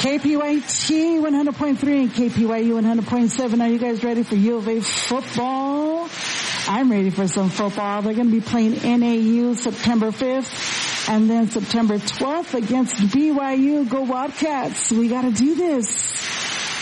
KPYT 100.3 and KPYU 100.7. Are you guys ready for U of A football? I'm ready for some football. They're going to be playing NAU September 5th and then September 12th against BYU. Go Wildcats. We got to do this.